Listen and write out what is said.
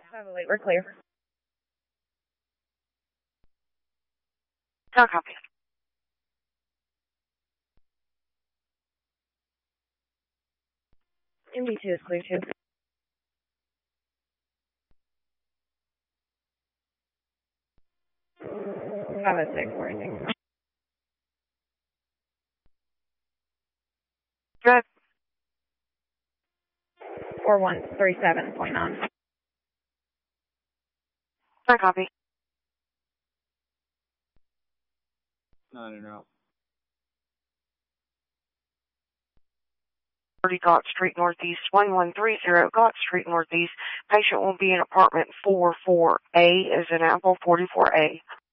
Heavily, we're clear. No copy. MD2 is clear too. Have a 6 warning. Good. 4137.9. No copy. 9 and out. 30 Gott Street Northeast, 1130 Gott Street Northeast. Patient will be in apartment 44A as in Apple, 44A.